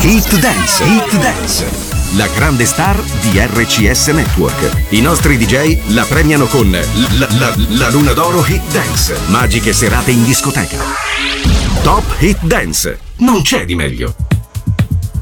Hit Dance. Hit Dance. La grande star di RCS Network. I nostri DJ la premiano con la Luna d'Oro Hit Dance. Magiche serate in discoteca. Top Hit Dance. Non c'è di meglio.